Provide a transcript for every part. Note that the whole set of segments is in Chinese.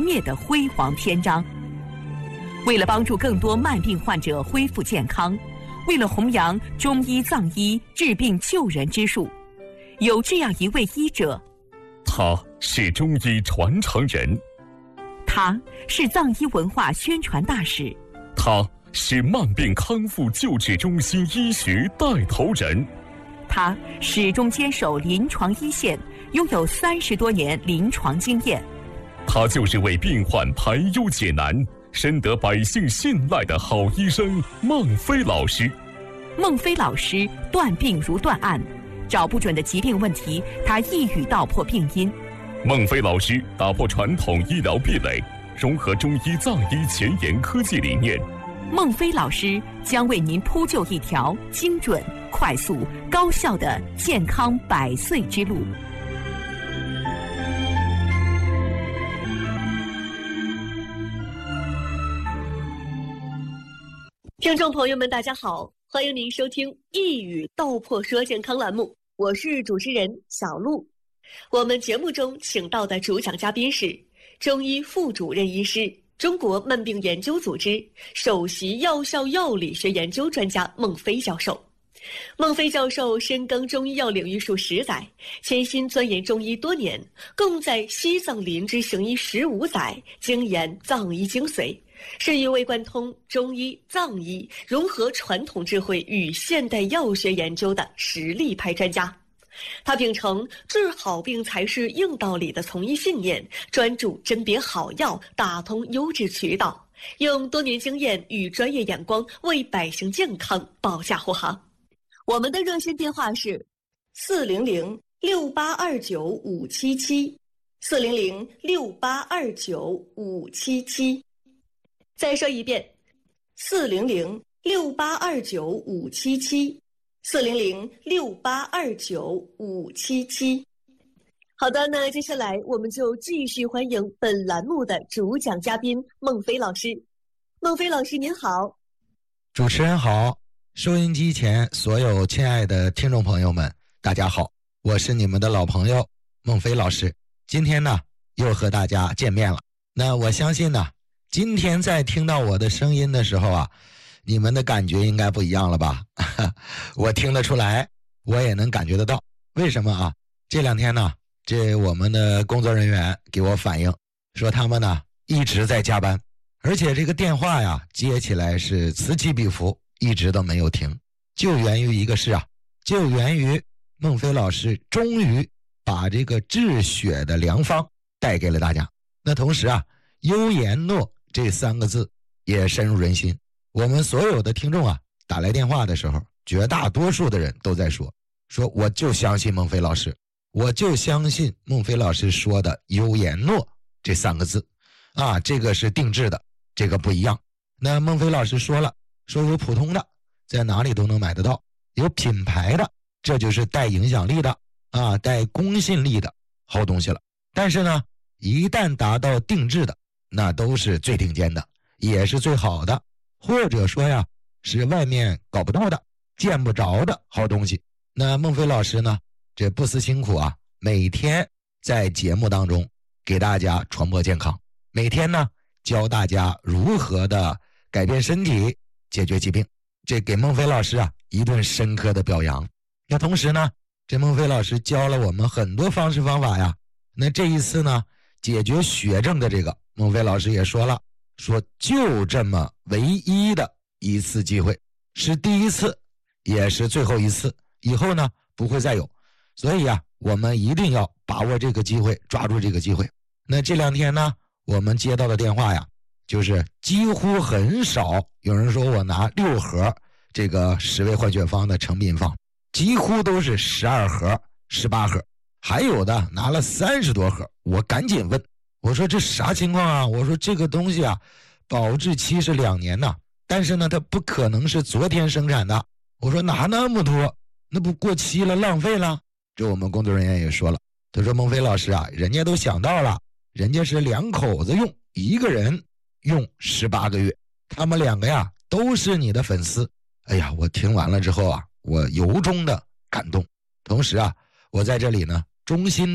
灭的辉煌篇章。为了帮助更多慢病患者恢复健康，为了弘扬中医藏医治病救人之术，有这样一位医者， 他是中医传承人， 他是藏医文化宣传大使， 他是慢病康复救治中心医学带头人， 他始终坚守临床一线，拥有30多年临床经验。 他就是为病患排忧解难，深得百姓信赖的好医生孟非老师。 孟非老师断病如断案，找不准的疾病问题，他一语道破病因。 孟非老师打破传统医疗壁垒，融合中医藏医前沿科技理念。 孟非老师将为您铺就一条精准、快速、高效的健康100岁之路。 听众朋友们，大家好，欢迎您收听一语道破说健康栏目，我是主持人小璐。我们节目中请到的主讲嘉宾是中医副主任医师、中国慢病研究组织首席药效药理学研究专家孟非教授。孟非教授深耕中医药领域数10载，潜心钻研中医多年，共在西藏林芝行医15载，精研藏医精髓，是一位贯通中医、藏医，融合传统智慧与现代药学研究的实力派专家。他秉承治好病才是硬道理的从医信念，专注甄别好药，打通优质渠道，用多年经验与专业眼光为百姓健康保驾护航。我们的热线电话是400-6829-577，400-6829-577。再说一遍，400-6829-577，400-6829-577。好的，那接下来我们就继续欢迎本栏目的主讲嘉宾孟非老师。孟非老师您好。 主持人好，收音机前所有亲爱的听众朋友们，大家好，我是你们的老朋友孟非老师。今天呢，又和大家见面了。那我相信呢，今天在听到我的声音的时候啊，你们的感觉应该不一样了吧？我听得出来，我也能感觉得到。为什么啊？这2天呢，我们的工作人员给我反映说，他们呢一直在加班，而且这个电话呀接起来是此起彼伏，一直都没有停。就源于一个事啊，就源于孟非老师终于把这个治血的良方带给了大家。那同时啊，优言诺这3个字也深入人心。我们所有的听众啊，打来电话的时候，绝大多数的人都在说我就相信孟非老师，我就相信孟非老师说的优言诺这3个字啊，这个是定制的，这个不一样。那孟非老师说了，说有普通的，在哪里都能买得到，有品牌的，这就是带影响力的啊，带公信力的好东西了。但是呢，一旦达到定制的，那都是最顶尖的，也是最好的，或者说呀，是外面搞不到的、见不着的好东西。那孟非老师呢，这不辞辛苦啊，每天在节目当中给大家传播健康，每天呢教大家如何的改变身体，解决疾病。这给孟非老师啊一顿深刻的表扬。那同时呢，这孟非老师教了我们很多方式方法呀。那这一次呢，解决血症的这个，孟非老师也说了，说就这么唯一的一次机会，是第一次，也是最后一次，以后呢不会再有。所以啊，我们一定要把握这个机会，抓住这个机会。那这2天呢，我们接到的电话呀，就是几乎很少有人说我拿6盒这个10味换血方的成品方，几乎都是12盒、18盒，还有的拿了30多盒。我赶紧问，我说这啥情况啊？我说这个东西啊，保质期是2年呢，但是呢，它不可能是昨天生产的。我说拿那么多，那不过期了，浪费了。这我们工作人员也说了，他说孟非老师啊，人家都想到了，人家是2口子用，一个人用18个月，他们2个呀都是你的粉丝。哎呀，我听完了之后啊，我由衷的感动。同时啊，我在这里呢，衷心的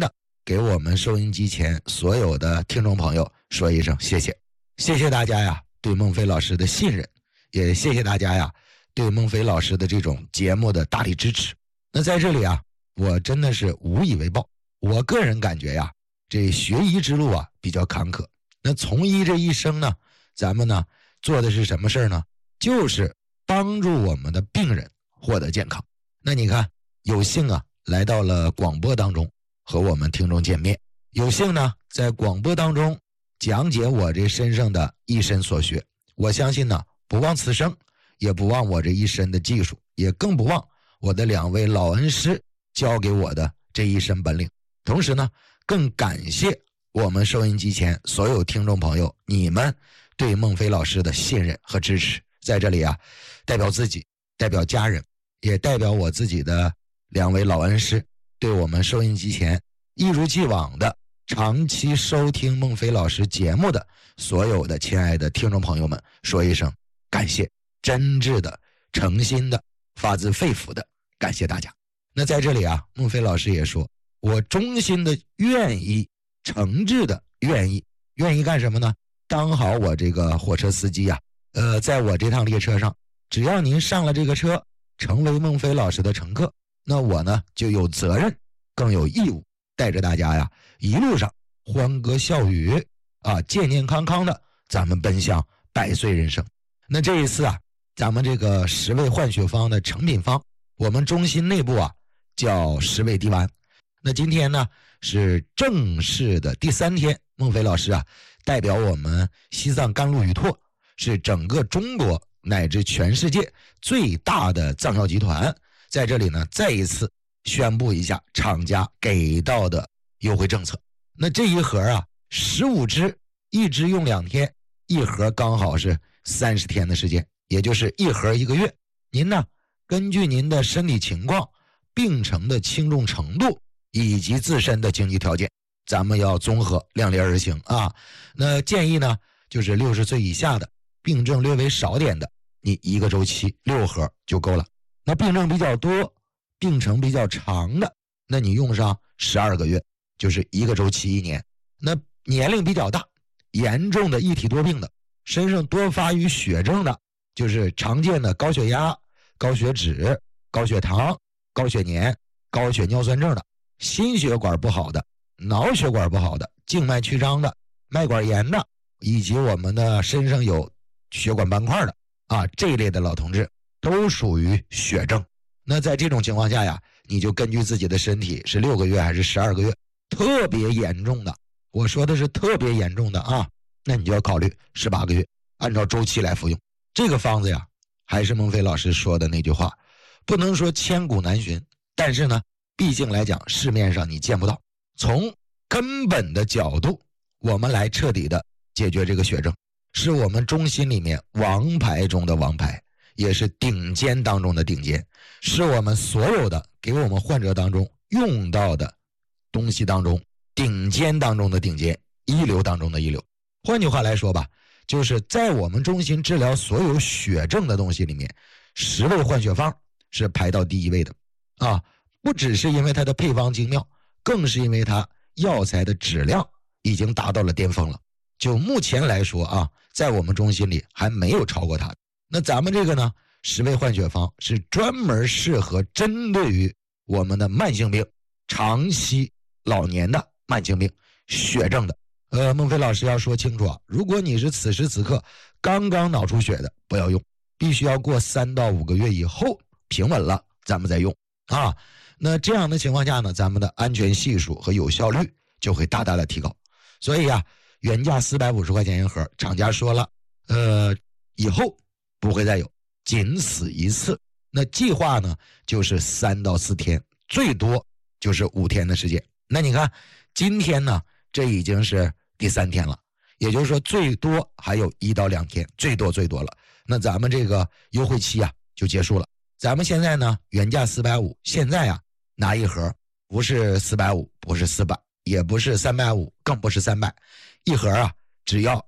给我们收音机前所有的听众朋友说一声谢谢。谢谢大家呀对孟非老师的信任，也谢谢大家呀对孟非老师的这种节目的大力支持。那在这里啊，我真的是无以为报。我个人感觉呀，这学医之路啊比较坎坷。那从医这一生呢，咱们呢做的是什么事呢？就是帮助我们的病人获得健康。那你看，有幸啊来到了广播当中和我们听众见面，有幸呢在广播当中讲解我这身上的一身所学。我相信呢，不忘此生，也不忘我这一身的技术，也更不忘我的2位老恩师教给我的这一身本领。同时呢，更感谢我们收音机前所有听众朋友，你们对孟非老师的信任和支持。在这里啊，代表自己，代表家人，也代表我自己的2位老恩师，对我们收音机前一如既往的长期收听孟非老师节目的所有的亲爱的听众朋友们说一声感谢，真挚的、诚心的、发自肺腑的感谢大家。那在这里啊，孟非老师也说，我衷心的愿意，诚挚的愿意干什么呢？当好我这个火车司机啊，在我这趟列车上，只要您上了这个车，成为孟非老师的乘客，那我呢就有责任，更有义务带着大家呀，一路上欢歌笑语啊，健健康康的，咱们奔向100岁人生。那这一次啊，咱们这个10味换血方的成品方，我们中心内部啊叫10味滴丸。那今天呢是正式的第3天，孟非老师啊代表我们西藏甘露与拓，是整个中国乃至全世界最大的藏药集团，在这里呢再一次宣布一下厂家给到的优惠政策。那这一盒啊15支，一支用2天，一盒刚好是30天的时间，也就是一盒1个月。您呢根据您的身体情况、病程的轻重程度以及自身的经济条件，咱们要综合量力而行啊。那建议呢就是60岁以下的，病症略微少点的，你1个周期6盒就够了。那病症比较多、病程比较长的，那你用上12个月，就是1个周期1年。那年龄比较大、严重的异体多病的，身上多发于血症的，就是常见的高血压、高血脂、高血糖、高血粘、高血尿酸症的，心血管不好的、脑血管不好的、静脉曲张的、脉管炎的，以及我们的身上有血管斑块的啊，这一类的老同志都属于血症。那在这种情况下呀，你就根据自己的身体是6个月还是12个月，特别严重的，我说的是特别严重的啊，那你就要考虑18个月，按照周期来服用。这个方子呀，还是孟非老师说的那句话，不能说千古难寻，但是呢毕竟来讲市面上你见不到。从根本的角度，我们来彻底的解决这个血症，是我们中心里面王牌中的王牌，也是顶尖当中的顶尖，是我们所有的给我们患者当中用到的东西当中顶尖当中的顶尖，一流当中的一流。换句话来说吧，就是在我们中心治疗所有血症的东西里面，10味换血方是排到第1位的啊！不只是因为它的配方精妙，更是因为它药材的质量已经达到了巅峰了。就目前来说啊，在我们中心里还没有超过它。那咱们这个呢，10味换血方是专门适合针对于我们的慢性病、长期老年的慢性病、血症的。孟非老师要说清楚啊，如果你是此时此刻刚刚脑出血的，不要用，必须要过3到5个月以后平稳了，咱们再用啊。那这样的情况下呢，咱们的安全系数和有效率就会大大的提高。所以啊，原价450块钱一盒，厂家说了，以后不会再有，仅此一次。那计划呢，就是3到4天，最多就是5天的时间。那你看，今天呢，这已经是第3天了，也就是说最多还有1到2天，最多了。那咱们这个优惠期啊就结束了。咱们现在呢，原价450，现在啊拿一盒，不是450，不是400，也不是350，更不是300，一盒啊只要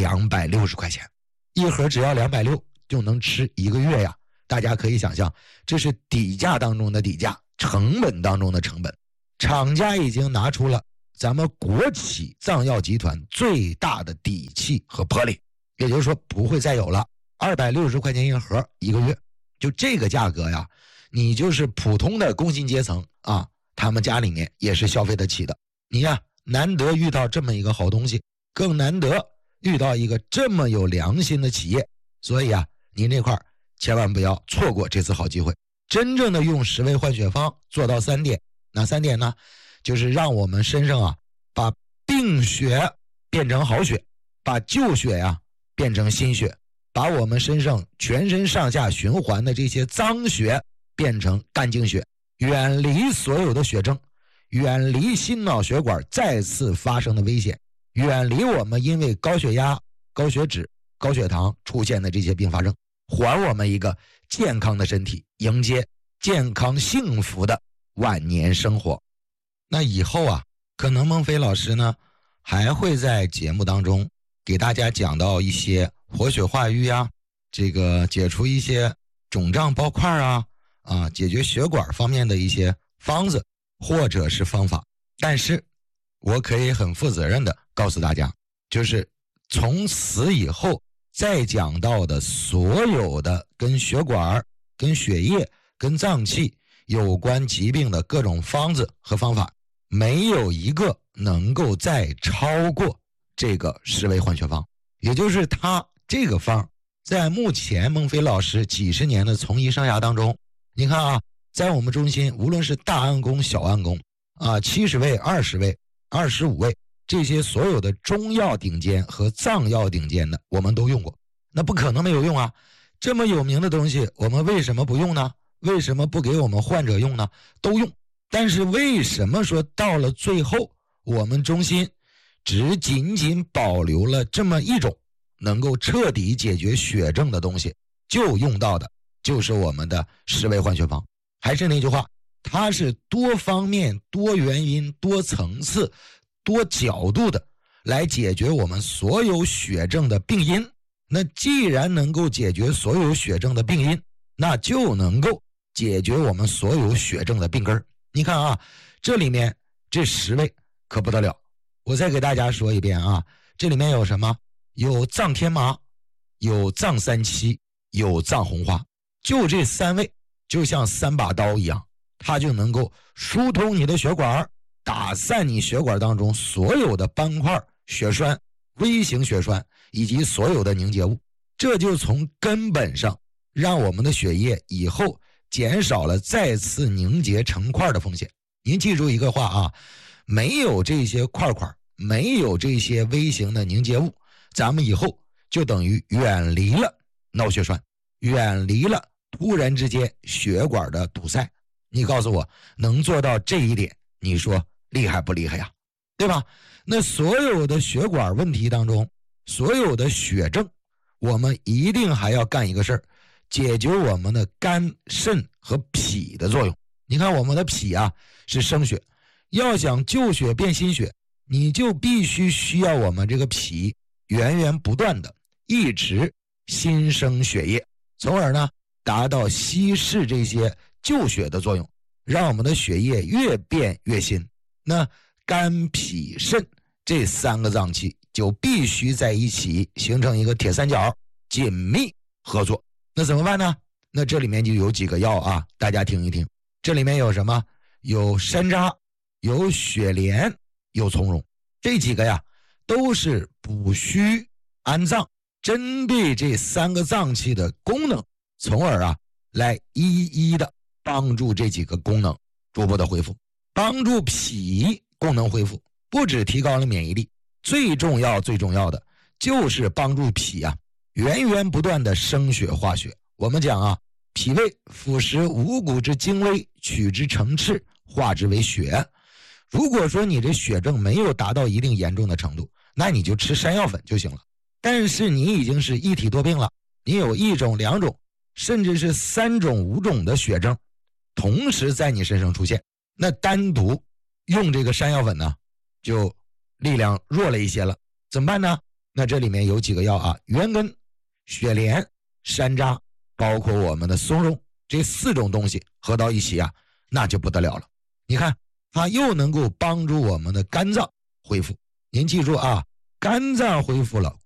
260块钱，一盒只要260就能吃1个月呀！大家可以想象，这是底价当中的底价，成本当中的成本。厂家已经拿出了咱们国企藏药集团最大的底气和魄力，也就是说不会再有了260块钱一盒一个月，就这个价格呀，你就是普通的工薪阶层啊，他们家里面也是消费得起的。你呀，难得遇到这么一个好东西，更难得遇到一个这么有良心的企业，所以啊，您这块千万不要错过这次好机会。真正的用10味换血方做到3点，哪3点呢？就是让我们身上啊，把病血变成好血，把旧血呀变成新血，把我们身上全身上下循环的这些脏血变成干净血，远离所有的血症，远离心脑血管再次发生的危险，远离我们因为高血压、高血脂、高血糖出现的这些并发症，还我们一个健康的身体，迎接健康幸福的晚年生活。那以后啊，可能孟非老师呢还会在节目当中给大家讲到一些活血化瘀啊，这个解除一些肿胀包块啊，解决血管方面的一些方子或者是方法。但是我可以很负责任的告诉大家，就是从此以后再讲到的所有的跟血管、跟血液、跟脏器有关疾病的各种方子和方法，没有一个能够再超过这个10味换血方。也就是它这个方在目前孟非老师几十年的从医生涯当中，你看啊，在我们中心无论是大安宫、小安宫啊，70味、20味、25味，这些所有的中药顶尖和藏药顶尖的我们都用过，那不可能没有用啊。这么有名的东西我们为什么不用呢？为什么不给我们患者用呢？都用。但是为什么说到了最后我们中心只仅仅保留了这么一种能够彻底解决血症的东西，就用到的就是我们的10味换血方。还是那句话，它是多方面、多原因、多层次、多角度的来解决我们所有血症的病因。那既然能够解决所有血症的病因，那就能够解决我们所有血症的病根。你看啊，这里面这10味可不得了。我再给大家说一遍啊，这里面有什么？有藏天麻，有藏三七，有藏红花。就这3味就像3把刀一样，它就能够疏通你的血管，打散你血管当中所有的斑块、血栓、微型血栓以及所有的凝结物。这就从根本上让我们的血液以后减少了再次凝结成块的风险。您记住一个话啊，没有这些块块，没有这些微型的凝结物，咱们以后就等于远离了脑血栓，远离了突然之间血管的堵塞。你告诉我能做到这一点，你说厉害不厉害呀？对吧？那所有的血管问题当中，所有的血症，我们一定还要干一个事儿，解决我们的肝、肾和脾的作用。你看我们的脾啊是生血，要想旧血变新血，你就必须需要我们这个脾源源不断的一直新生血液，从而呢达到稀释这些旧血的作用，让我们的血液越变越新。那肝、脾、肾这3个脏器就必须在一起形成一个铁三角，紧密合作。那怎么办呢？那这里面就有几个药啊，大家听一听。这里面有什么？有山楂，有雪莲，有从容。这几个呀都是补虚安脏，针对这3个脏器的功能，从而啊来一一的帮助这几个功能逐步的恢复。帮助脾功能恢复，不只提高了免疫力，最重要的就是帮助脾啊源源不断的生血化血。我们讲啊，脾胃腐蚀五谷之精微，取之成赤，化之为血。如果说你这血症没有达到一定严重的程度，那你就吃山药粉就行了。但是你已经是一体多病了，你有1种、2种，甚至是3种、5种的血症同时在你身上出现，那单独用这个山药粉呢就力量弱了一些了。怎么办呢？那这里面有几个药啊，元根、雪莲、山楂，包括我们的松茸，这4种东西合到一起啊，那就不得了了。你看它又能够帮助我们的肝脏恢复。您记住啊，肝脏恢复了，